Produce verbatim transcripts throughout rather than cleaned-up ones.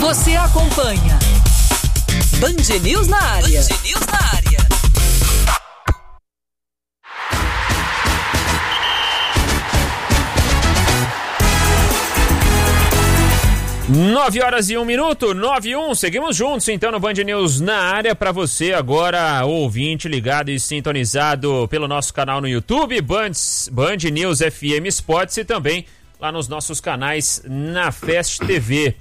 Você acompanha Band News na área. Band News na área. Nove horas e um minuto, nove e um, seguimos juntos então no Band News na área para você agora, ouvinte ligado e sintonizado pelo nosso canal no YouTube, Band, Band News F M Sports e também lá nos nossos canais na Fest T V.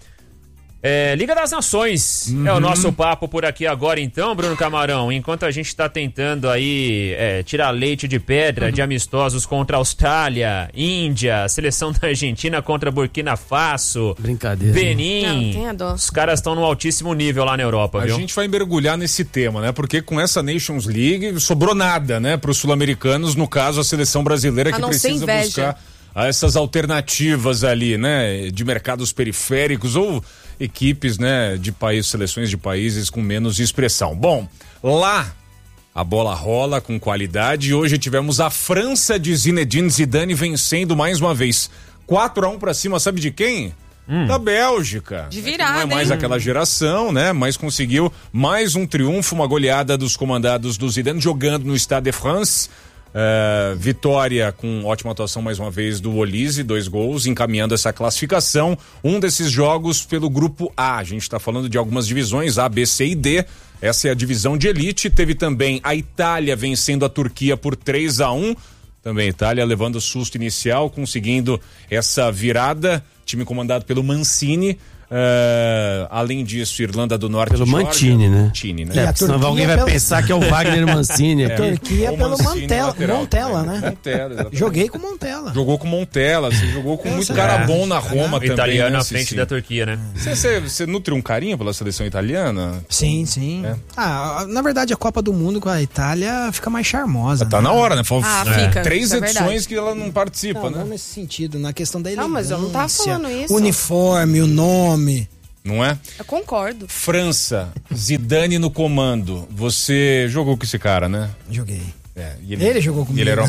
É, Liga das Nações uhum. é o nosso papo por aqui agora então, Bruno Camarão, enquanto a gente está tentando aí é, tirar leite de pedra uhum. de amistosos contra a Austrália, Índia, seleção da Argentina contra Burkina Faso, brincadeira, Benin, Não, os caras estão no altíssimo nível lá na Europa, a viu? A gente vai mergulhar nesse tema, né, porque com essa Nations League sobrou nada, né, para os sul-americanos, no caso a seleção brasileira que precisa buscar essas alternativas ali, né, de mercados periféricos ou equipes, né, de países, seleções de países com menos expressão. Bom, lá a bola rola com qualidade e hoje tivemos a França de Zinedine Zidane vencendo mais uma vez. quatro a um pra cima, sabe de quem? Hum. Da Bélgica. De virada, não é mais hein? aquela geração, né? Mas conseguiu mais um triunfo, uma goleada dos comandados do Zidane jogando no Stade de France. Uh, vitória com ótima atuação mais uma vez do Olise, dois gols, encaminhando essa classificação. Um desses jogos pelo grupo A. A gente está falando de algumas divisões, A, B, C e D. Essa é a divisão de elite. Teve também a Itália vencendo a Turquia por três a um. Também a Itália levando susto inicial, conseguindo essa virada. Time comandado pelo Mancini. Uh, além disso, Irlanda do Norte. Pelo Georgia, Mancini, né? Mancini, né? É, porque senão alguém vai pelo... pensar que é o Wagner Mancini. É. Turquia Ou pelo Mancini Montella, lateral, Montella, né? Montella, Joguei com Montella. Jogou com Montella, você jogou com muito cara é. bom na Roma o também. Italiano né, na frente Cici? da Turquia, né? Você nutre um carinho pela seleção italiana? Sim, sim. É. Ah, na verdade a Copa do Mundo com a Itália fica mais charmosa. Tá né? na hora, né? Faltam Ah, é. fica, três isso é edições verdade. que ela não participa, Não, né? não nesse sentido, na questão da elegância. Não, mas eu não tava falando isso. Uniforme, o nome. Não é? Eu concordo. França, Zidane no comando. Você jogou com esse cara, né? Joguei. É, e ele, ele jogou comigo. E ele era um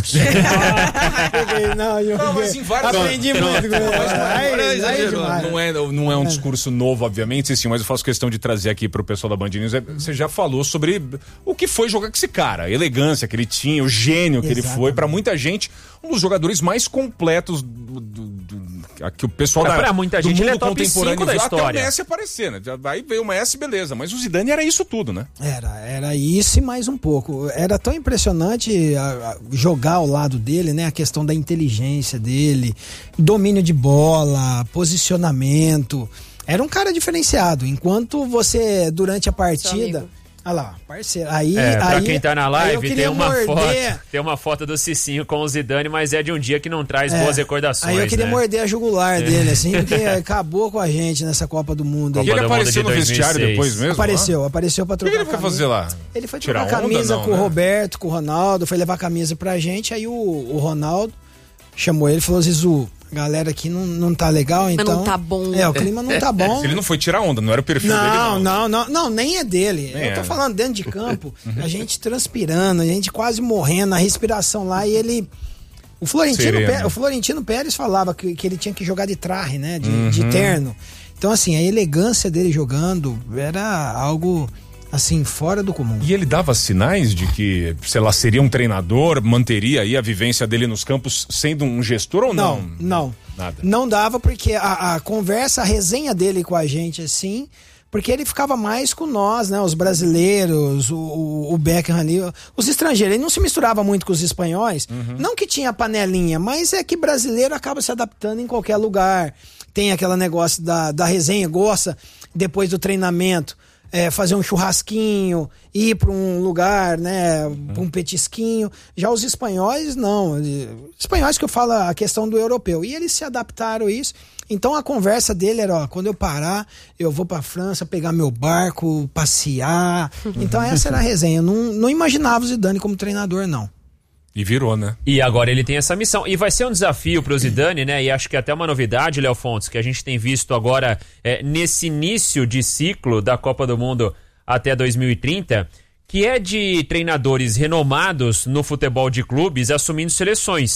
Joguei, não, eu Não, mas em vários... Aprendi muito com ele. Aí, aí, Não é, não é um discurso novo, obviamente, sim, mas eu faço questão de trazer aqui pro pessoal da Band News. É, você já falou sobre o que foi jogar com esse cara, a elegância que ele tinha, o gênio que Exatamente. ele foi. Pra muita gente, um dos jogadores mais completos do, do, do que o pessoal pra, da, pra muita do gente, mundo ele é top contemporâneo cinco da história. Até o Messi aparecer, né? Aí veio o Messi, beleza, mas o Zidane era isso tudo, né? Era, era isso e mais um pouco. Era tão impressionante a, a, jogar ao lado dele, né? A questão da inteligência dele, domínio de bola, posicionamento. Era um cara diferenciado. Enquanto você, durante a partida... Olha lá, parceiro. Aí, é, pra aí, quem tá na live, tem uma morder... foto. Tem uma foto do Cicinho com o Zidane, mas é de um dia que não traz é, boas recordações. Aí eu queria né? morder a jugular é. dele, assim, porque acabou com a gente nessa Copa do Mundo. Copa e ele do apareceu Mundo de no vestiário depois mesmo? Apareceu, lá? apareceu pra trocar. O que ele foi fazer lá? Ele foi Tirar trocar camisa onda, não, com né? o Roberto, com o Ronaldo, foi levar a camisa pra gente. Aí o, o Ronaldo chamou ele e falou: Zizu, a galera aqui não, não tá legal, então. Não tá bom. É, o clima não tá bom. Ele não foi tirar onda, não era o perfil não, dele, não. Não, não, não, nem é dele. Nem Eu tô é. falando dentro de campo, a gente transpirando, a gente quase morrendo, a respiração lá, e ele. O Florentino, Pé, o Florentino Pérez falava que, que ele tinha que jogar de traje, né? De, uhum. de terno. Então, assim, a elegância dele jogando era algo. Assim, fora do comum. E ele dava sinais de que, sei lá, seria um treinador, manteria aí a vivência dele nos campos sendo um gestor ou não? Não, não. Nada. Não dava porque a, a conversa, a resenha dele com a gente, assim, porque ele ficava mais com nós, né? Os brasileiros, o, o, o Beckham ali, os estrangeiros. Ele não se misturava muito com os espanhóis. Uhum. Não que tinha panelinha, mas é que brasileiro acaba se adaptando em qualquer lugar. Tem aquele negócio da, da resenha, gosta depois do treinamento. É, fazer um churrasquinho, ir para um lugar, né, pra um petisquinho. Já os espanhóis, não. Os espanhóis que eu falo a questão do europeu. E eles se adaptaram a isso. Então a conversa dele era, ó, quando eu parar, eu vou pra França pegar meu barco, passear. Então essa era a resenha. Eu não, não imaginava o Zidane como treinador, não. E virou, né? E agora ele tem essa missão. E vai ser um desafio pro Zidane, né? E acho que até uma novidade, Léo Fontes, que a gente tem visto agora é, nesse início de ciclo da Copa do Mundo até dois mil e trinta, que é de treinadores renomados no futebol de clubes assumindo seleções.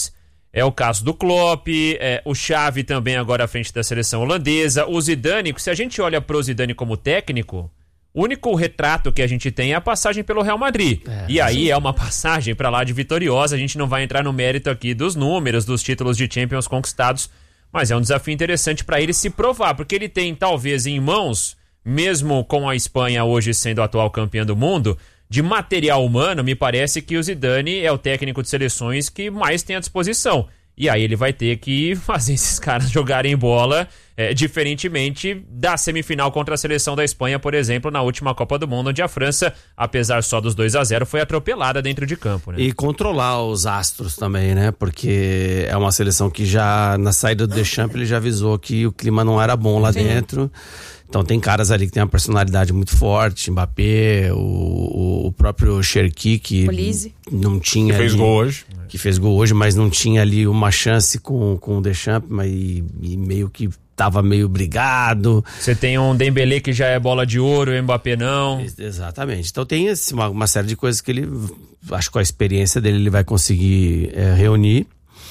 É o caso do Klopp, é, o Xavi também agora à frente da seleção holandesa, o Zidane. Se a gente olha pro Zidane como técnico, o único retrato que a gente tem é a passagem pelo Real Madrid. É, e aí sim. é uma passagem pra lá de vitoriosa. A gente não vai entrar no mérito aqui dos números, dos títulos de Champions conquistados, mas é um desafio interessante para ele se provar, porque ele tem talvez em mãos, mesmo com a Espanha hoje sendo a atual campeã do mundo, de material humano, me parece que o Zidane é o técnico de seleções que mais tem à disposição. E aí ele vai ter que fazer esses caras jogarem bola, é, diferentemente da semifinal contra a seleção da Espanha, por exemplo, na última Copa do Mundo, onde a França, apesar só dos dois a zero, foi atropelada dentro de campo, né? E controlar os astros também, né? Porque é uma seleção que já, na saída do Deschamps, ele já avisou que o clima não era bom lá Sim. dentro. Então tem caras ali que tem uma personalidade muito forte, Mbappé, o, o próprio Cherki, que Olise. não tinha que fez ali, gol hoje. que fez gol hoje, mas não tinha ali uma chance com, com o Deschamps, mas e, e meio que tava meio brigado. Você tem um Dembélé que já é bola de ouro, o Mbappé não. Exatamente. Então tem esse, uma, uma série de coisas que ele, acho que com a experiência dele ele vai conseguir é, reunir.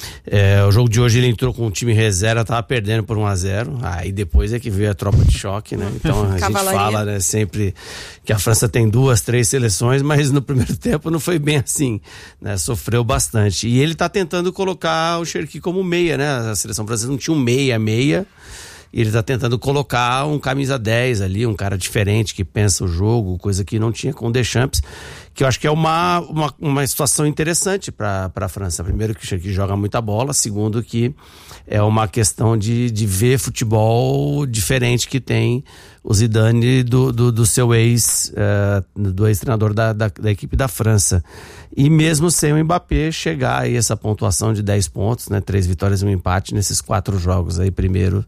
É, o jogo de hoje ele entrou com o time reserva, tava perdendo por um a zero, aí depois é que veio a tropa de choque, né? Então a gente fala, né, sempre que a França tem duas, três seleções, mas no primeiro tempo não foi bem assim, né? Sofreu bastante. E ele tá tentando colocar o Cherki como meia, né? A seleção francesa não tinha um meia, meia. E ele tá tentando colocar um camisa dez ali, um cara diferente que pensa o jogo, coisa que não tinha com o Deschamps, que eu acho que é uma, uma, uma situação interessante para a França. Primeiro que o Cherki joga muita bola, segundo que é uma questão de, de ver futebol diferente que tem o Zidane do, do, do seu ex, uh, do ex-treinador da, da, da equipe da França. E mesmo sem o Mbappé chegar aí essa pontuação de dez pontos, né? Três vitórias e um empate nesses quatro jogos aí, primeiro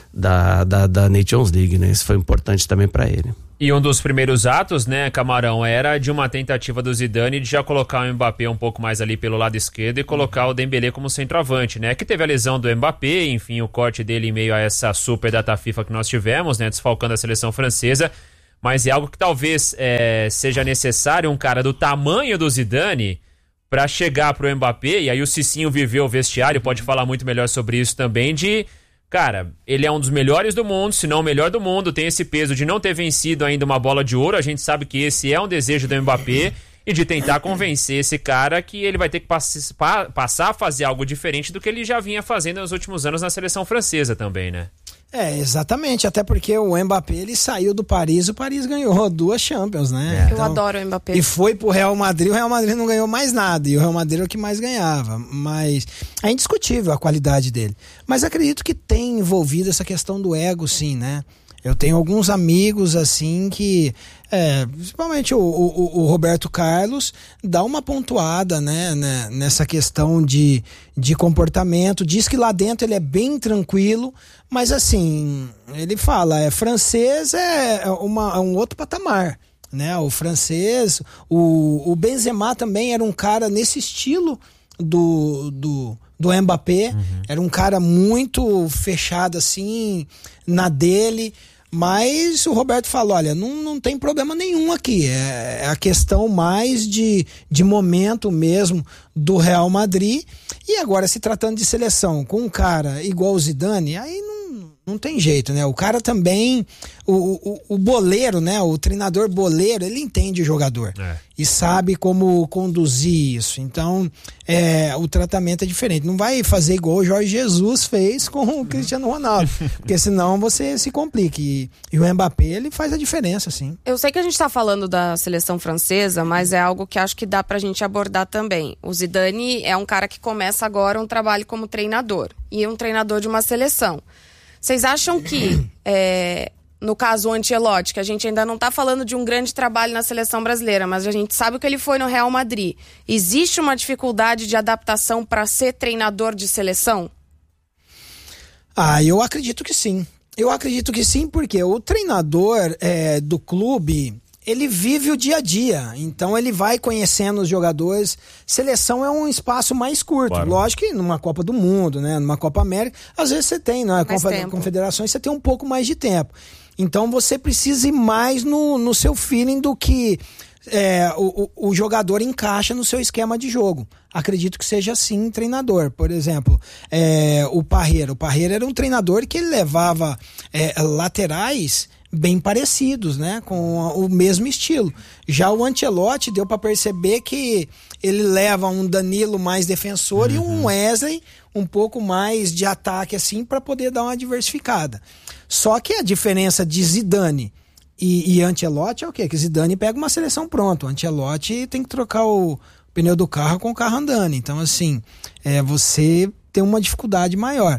da, da, da Nations League, né? Isso foi importante também para ele. E um dos primeiros atos, né, Camarão, era de uma tentativa do Zidane de já colocar o Mbappé um pouco mais ali pelo lado esquerdo e colocar o Dembélé como centroavante, né? Que teve a lesão do Mbappé, enfim, o corte dele em meio a essa super data FIFA que nós tivemos, né, desfalcando a seleção francesa. Mas é algo que talvez é, seja necessário um cara do tamanho do Zidane para chegar pro Mbappé, e aí o Cicinho viveu o vestiário, pode falar muito melhor sobre isso também, de... Cara, ele é um dos melhores do mundo, se não o melhor do mundo, tem esse peso de não ter vencido ainda uma bola de ouro, a gente sabe que esse é um desejo do Mbappé, e de tentar convencer esse cara que ele vai ter que pass- pa- passar a fazer algo diferente do que ele já vinha fazendo nos últimos anos na seleção francesa também, né? É, exatamente, até porque o Mbappé, ele saiu do Paris, o Paris ganhou duas Champions, né? É. Eu então, adoro o Mbappé. E foi pro Real Madrid, o Real Madrid não ganhou mais nada, e o Real Madrid é o que mais ganhava, mas é indiscutível a qualidade dele. Mas acredito que tem envolvido essa questão do ego, sim, né? Eu tenho alguns amigos, assim, que, é, principalmente o, o, o Roberto Carlos, dá uma pontuada, né, né, nessa questão de, de comportamento. Diz que lá dentro ele é bem tranquilo, mas, assim, ele fala, é francês é, uma, é um outro patamar, né? O francês, o, o Benzema também era um cara nesse estilo do... do do Mbappé, uhum. Era um cara muito fechado assim, na dele, mas o Roberto falou, olha, não, não tem problema nenhum aqui, é, é a questão mais de, de momento mesmo do Real Madrid, e agora se tratando de seleção com um cara igual o Zidane, aí não, não tem jeito, né? O cara também, o, o, o boleiro, né? O treinador boleiro, ele entende o jogador é. E sabe como conduzir isso. Então, é, o tratamento é diferente. Não vai fazer igual o Jorge Jesus fez com o Cristiano Ronaldo, porque senão você se complica. E, e o Mbappé, ele faz a diferença, sim. Eu sei que a gente tá falando da seleção francesa, mas é algo que acho que dá pra gente abordar também. O Zidane é um cara que começa agora um trabalho como treinador, e um treinador de uma seleção. Vocês acham que, é, no caso o Ancelotti, que a gente ainda não está falando de um grande trabalho na seleção brasileira, mas a gente sabe que ele foi no Real Madrid, existe uma dificuldade de adaptação para ser treinador de seleção? Ah, eu acredito que sim. Eu acredito que sim, porque o treinador é, do clube... ele vive o dia a dia, então ele vai conhecendo os jogadores. Seleção é um espaço mais curto, claro. Lógico que numa Copa do Mundo, né, numa Copa América, às vezes você tem, né, Copa, confederações você tem um pouco mais de tempo, então você precisa ir mais no, no seu feeling do que é, o, o, o jogador encaixa no seu esquema de jogo. Acredito que seja assim treinador. Por exemplo, é, o Parreira. O Parreira era um treinador que ele levava é, laterais bem parecidos, né? Com o mesmo estilo. Já o Ancelotti deu para perceber que ele leva um Danilo mais defensor uhum. e um Wesley um pouco mais de ataque assim para poder dar uma diversificada. Só que a diferença de Zidane e, e Ancelotti é o quê? Que Zidane pega uma seleção pronta. O Ancelotti tem que trocar o pneu do carro com o carro andando. Então assim, é, você tem uma dificuldade maior.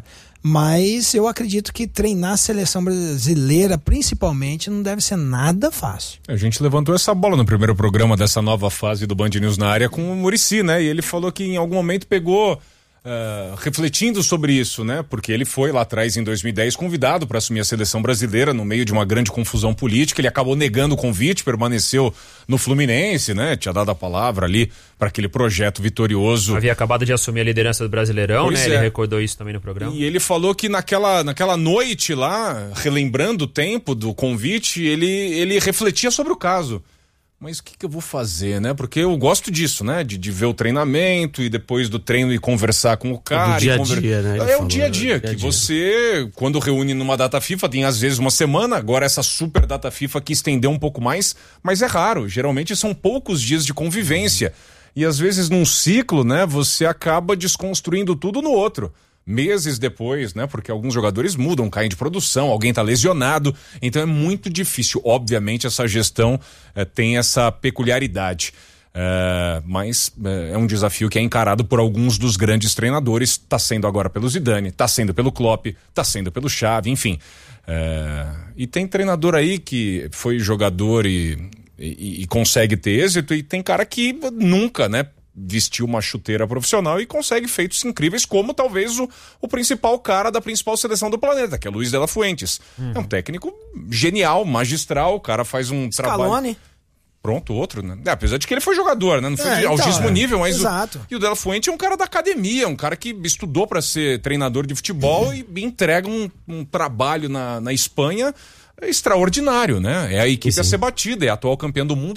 Mas eu acredito que treinar a seleção brasileira, principalmente, não deve ser nada fácil. A gente levantou essa bola no primeiro programa dessa nova fase do Band News na área com o Muricy, né? E ele falou que em algum momento pegou... Uh, refletindo sobre isso, né? Porque ele foi lá atrás, em dois mil e dez, convidado para assumir a seleção brasileira no meio de uma grande confusão política. Ele acabou negando o convite, permaneceu no Fluminense, né? Tinha dado a palavra ali para aquele projeto vitorioso. Havia acabado de assumir a liderança do Brasileirão, pois né? É. Ele recordou isso também no programa. E ele falou que naquela, naquela noite lá, relembrando o tempo do convite, ele, ele refletia sobre o caso. Mas o que, que eu vou fazer, né? Porque eu gosto disso, né? De, de ver o treinamento e depois do treino e conversar com o cara. É o dia a conver... dia, né? É o dia a dia, que você, quando reúne numa data FIFA, tem às vezes uma semana, agora essa super data FIFA que estendeu um pouco mais, mas é raro. Geralmente são poucos dias de convivência. E às vezes num ciclo, né? Você acaba desconstruindo tudo no outro. Meses depois, né? Porque alguns jogadores mudam, caem de produção, alguém tá lesionado, então é muito difícil. Obviamente essa gestão eh, tem essa peculiaridade, eh, mas eh, é um desafio que é encarado por alguns dos grandes treinadores. Tá sendo agora pelo Zidane, tá sendo pelo Klopp, tá sendo pelo Xavi, enfim. Eh, e tem treinador aí que foi jogador e, e, e consegue ter êxito, e tem cara que nunca, né? Vestiu uma chuteira profissional e consegue feitos incríveis, como talvez o, o principal cara da principal seleção do planeta, que é Luiz de la Fuentes. Uhum. É um técnico genial, magistral, o cara faz um Scaloni. trabalho... Pronto, outro, né? É, apesar de que ele foi jogador, né? Não foi é, de então, altíssimo é. nível, mas... Exato. O... E o de la Fuente é um cara da academia, um cara que estudou para ser treinador de futebol uhum. e entrega um, um trabalho na, na Espanha extraordinário, né? É a equipe a ser batida, é a atual campeã do mundo.